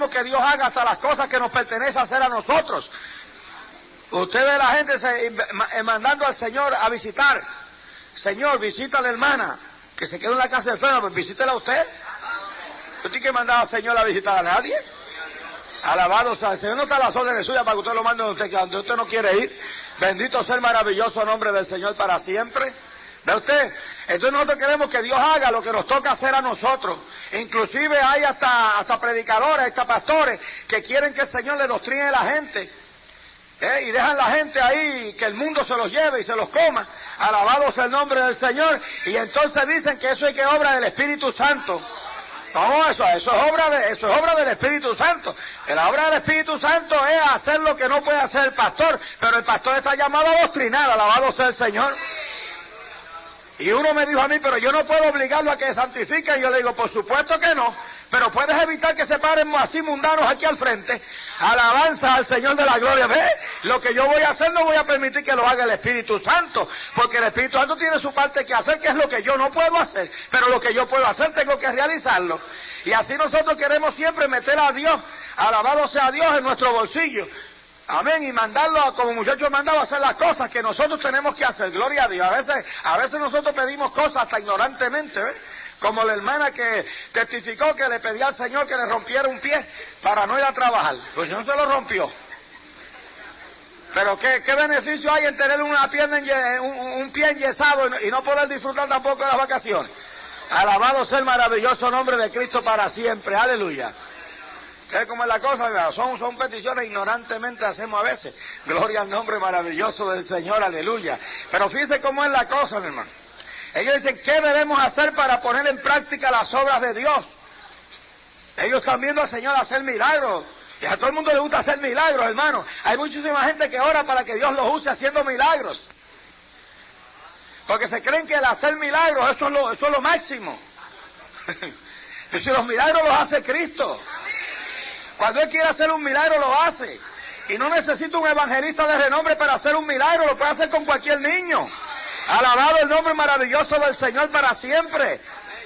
queremos que Dios haga hasta las cosas que nos pertenecen hacer a nosotros. Usted ve a la gente mandando al Señor a visitar. Señor, visita a la hermana que se quedó en la casa enferma, pues visítela a usted. ¿Usted tiene que mandar al Señor a visitar a nadie? Alabado sea el Señor. No está las órdenes suyas para que usted lo mande donde usted no quiere ir. Bendito sea el maravilloso nombre del Señor para siempre. ¿Ve usted? Entonces nosotros queremos que Dios haga lo que nos toca hacer a nosotros. Inclusive hay hasta predicadores, hasta pastores que quieren que el Señor le doctrine a la gente. Y dejan la gente ahí, que el mundo se los lleve y se los coma. Alabado sea el nombre del Señor. Y entonces dicen que eso es que obra del Espíritu Santo. No, eso es obra del Espíritu Santo. La obra del Espíritu Santo es hacer lo que no puede hacer el pastor, pero el pastor está llamado a doctrinar. Alabado sea el Señor. Y uno me dijo a mí, pero yo no puedo obligarlo a que se santifique. Y yo le digo, por supuesto que no, pero puedes evitar que se paren así mundanos aquí al frente. Alabanza al Señor de la gloria. ¿Ve? Lo que yo voy a hacer no voy a permitir que lo haga el Espíritu Santo, porque el Espíritu Santo tiene su parte que hacer, que es lo que yo no puedo hacer, pero lo que yo puedo hacer tengo que realizarlo. Y así nosotros queremos siempre meter a Dios, alabado sea Dios, en nuestro bolsillo. Amén, y mandarlo, como muchachos mandaba, a hacer las cosas que nosotros tenemos que hacer. Gloria a Dios. A veces nosotros pedimos cosas hasta ignorantemente, ¿eh? Como la hermana que testificó que le pedía al Señor que le rompiera un pie para no ir a trabajar. Pues no se lo rompió. Pero ¿qué beneficio hay en tener una pierna, un pie enyesado y no poder disfrutar tampoco de las vacaciones? Alabado sea el maravilloso nombre de Cristo para siempre. Aleluya. ¿Sabes cómo es la cosa? Son peticiones ignorantemente hacemos a veces. Gloria al nombre maravilloso del Señor, aleluya. Pero fíjense cómo es la cosa, mi hermano. Ellos dicen, ¿qué debemos hacer para poner en práctica las obras de Dios? Ellos están viendo al Señor hacer milagros. Y a todo el mundo le gusta hacer milagros, hermano. Hay muchísima gente que ora para que Dios los use haciendo milagros. Porque se creen que el hacer milagros, eso es lo máximo. Y si los milagros los hace Cristo. Cuando Él quiere hacer un milagro, lo hace. Y no necesita un evangelista de renombre para hacer un milagro, lo puede hacer con cualquier niño. Alabado el nombre maravilloso del Señor para siempre.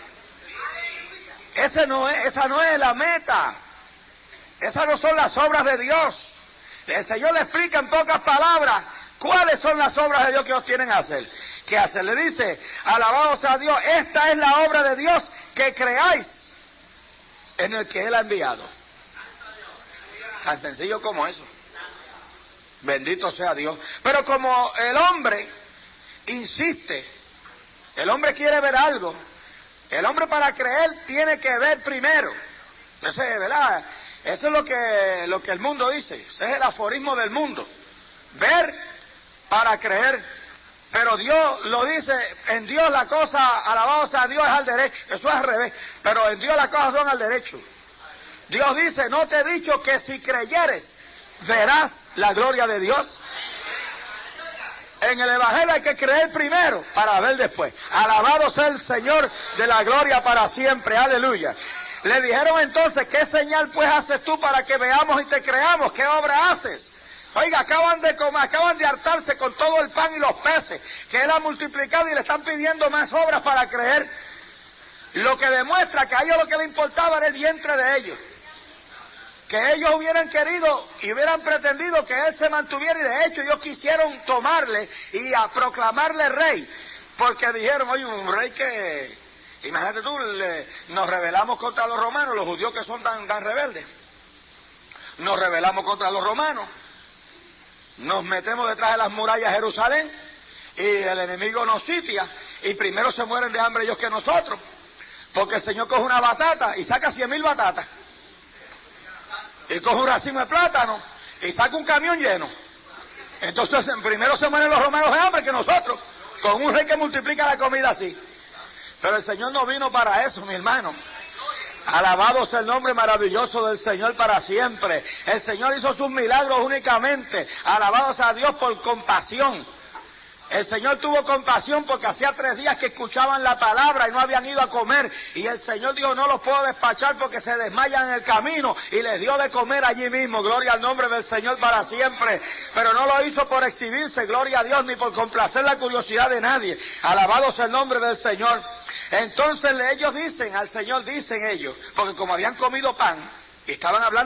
Esa no es la meta. Esas no son las obras de Dios. El Señor le explica en pocas palabras cuáles son las obras de Dios que ellos tienen que hacer. ¿Qué hacer? Le dice, alabado sea Dios, esta es la obra de Dios, que creáis en el que Él ha enviado. Tan sencillo como eso. Bendito sea Dios. Pero como el hombre insiste, el hombre quiere ver algo, el hombre para creer tiene que ver primero. Ese, ¿verdad? Eso es lo que el mundo dice. Ese es el aforismo del mundo. Ver para creer. Pero Dios lo dice, en Dios la cosa, alabado sea Dios, es al derecho. Eso es al revés. Pero en Dios las cosas son al derecho. Dios dice, ¿no te he dicho que si creyeres, verás la gloria de Dios? En el Evangelio hay que creer primero para ver después. Alabado sea el Señor de la gloria para siempre. Aleluya. Le dijeron entonces, ¿qué señal pues haces tú para que veamos y te creamos? ¿Qué obra haces? Oiga, acaban de comer, acaban de hartarse con todo el pan y los peces que Él ha multiplicado y le están pidiendo más obras para creer. Lo que demuestra que a ellos lo que les importaba era el vientre de ellos. Que ellos hubieran querido y hubieran pretendido que Él se mantuviera, y de hecho ellos quisieron tomarle y a proclamarle rey, porque dijeron, oye, un rey que, imagínate tú, nos rebelamos contra los romanos, los judíos que son tan rebeldes, nos rebelamos contra los romanos, nos metemos detrás de las murallas de Jerusalén y el enemigo nos sitia y primero se mueren de hambre ellos que nosotros, porque el Señor coge una batata y saca 100,000 batatas. Y coge un racimo de plátano y saca un camión lleno. Entonces primero se mueren los romanos de hambre que nosotros, con un rey que multiplica la comida así. Pero el Señor no vino para eso, mi hermano. Alabado sea el nombre maravilloso del Señor para siempre. El Señor hizo sus milagros únicamente, alabado sea Dios, por compasión. El Señor tuvo compasión porque hacía 3 días que escuchaban la palabra y no habían ido a comer. Y el Señor dijo, no los puedo despachar porque se desmayan en el camino. Y les dio de comer allí mismo. Gloria al nombre del Señor para siempre. Pero no lo hizo por exhibirse, gloria a Dios, ni por complacer la curiosidad de nadie. Alabado sea el nombre del Señor. Entonces ellos dicen, al Señor dicen ellos, porque como habían comido pan y estaban hablando